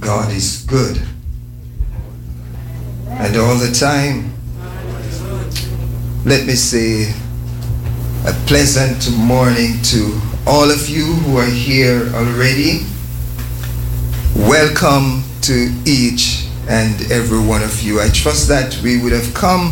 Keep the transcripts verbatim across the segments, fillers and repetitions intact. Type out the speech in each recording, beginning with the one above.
God is good. And all the time, let me say a pleasant morning to all of you who are here already. Welcome to each and every one of you. I trust that we would have come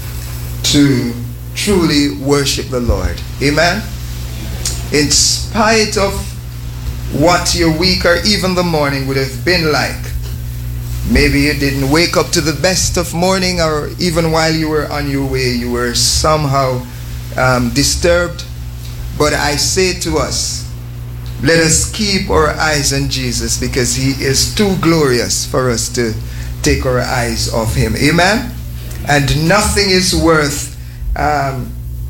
to truly worship the Lord. Amen. In spite of what your week or even the morning would have been like. Maybe you didn't wake up to the best of morning, or even while you were on your way, you were somehow um, disturbed. But I say to us, let us keep our eyes on Jesus, because he is too glorious for us to take our eyes off him. Amen? And nothing is worth um,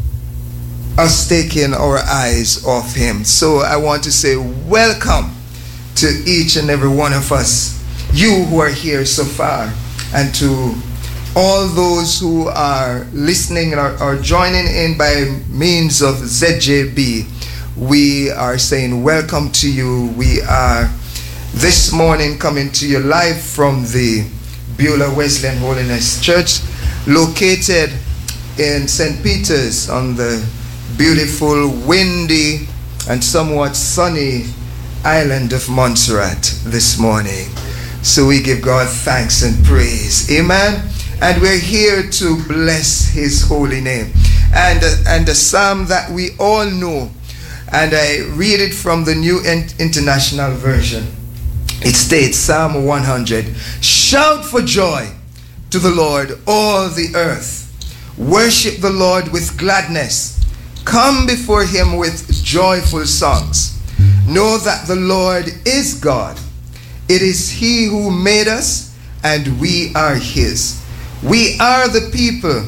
us taking our eyes off him. So I want to say welcome to each and every one of us, you who are here so far, and to all those who are listening or, or joining in by means of Z J B. We are saying welcome to you. We are this morning coming to you live from the Beulah Wesleyan Holiness Church, located in Saint Peter's on the beautiful, windy, and somewhat sunny island of Montserrat this morning. So we give God thanks and praise. Amen. And we're here to bless his holy name. And, uh, and the psalm that we all know, and I read it from the New International Version. It states, Psalm one hundred, shout for joy to the Lord, all the earth. Worship the Lord with gladness. Come before him with joyful songs. Know that the Lord is God. It is he who made us, and we are his. We are the people,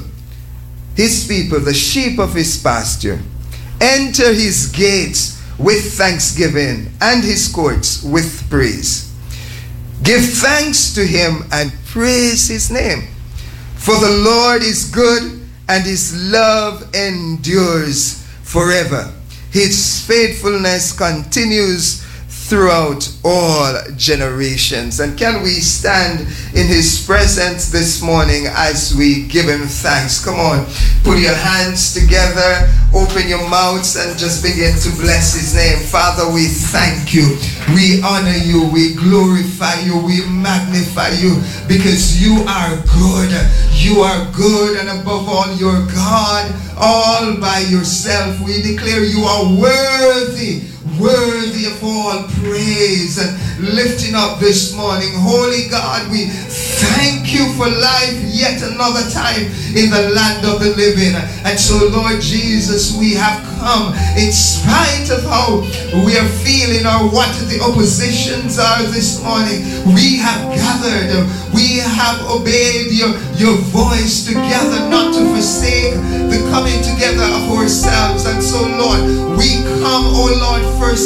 his people, the sheep of his pasture. Enter his gates with thanksgiving and his courts with praise. Give thanks to him and praise his name. For the Lord is good, and his love endures forever. His faithfulness continues throughout all generations. And can we stand in his presence this morning as we give him thanks? Come on, put your hands together, open your mouths, and just begin to bless his name. Father, we thank you, we honor you, we glorify you, we magnify you, because you are good. You are good, and above all, you're God all by yourself. We declare you are worthy, worthy of all praise and lifting up this morning. Holy God, we thank you for life yet another time in the land of the living. And so, Lord Jesus, we have come in spite of how we are feeling or what the oppositions are this morning. We have gathered, we have obeyed your, your voice together, not to forsake the coming together of ourselves. And so, Lord, we come, oh Lord, first